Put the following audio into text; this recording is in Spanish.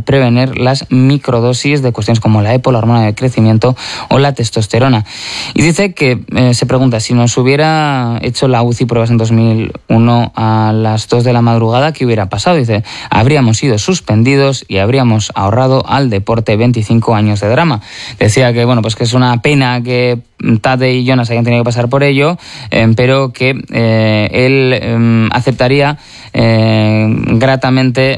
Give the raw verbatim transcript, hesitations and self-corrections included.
prevenir las microdosis de cuestiones como la EPO, la hormona de crecimiento o la testosterona. Y dice que eh, se pregunta, si nos hubiera hecho la U C I pruebas en dos mil uno a las dos de la madrugada, ¿qué hubiera pasado? Dice, habríamos sido suspendidos y habríamos ahorrado al deporte veinticinco años de drama. Decía que, bueno, pues que es una pena que Tade y Jonas hayan tenido que pasar por ello, eh, pero que eh, él eh, aceptaría eh, gratamente